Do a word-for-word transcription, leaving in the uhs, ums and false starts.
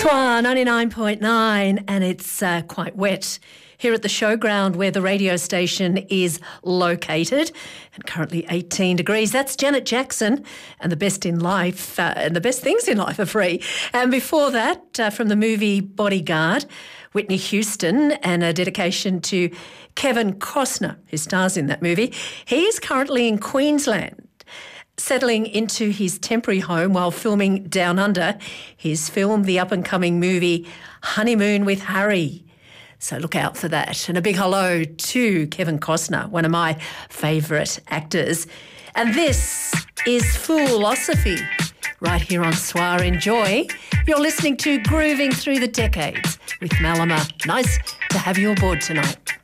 Swa ninety-nine point nine, and it's uh, quite wet here at the showground where the radio station is located, and currently eighteen degrees. That's Janet Jackson and the best in life, uh, and the best things in life are free. And before that, uh, from the movie Bodyguard, Whitney Houston, and a dedication to Kevin Costner, who stars in that movie. He is currently in Queensland, settling into his temporary home while filming Down Under. He's filmed the up-and-coming movie Honeymoon with Harry. So look out for that. And a big hello to Kevin Costner, one of my favourite actors. And this is Foolosophy, right here on S W A. Enjoy. You're listening to Grooving Through the Decades with Malama. Nice to have you aboard tonight.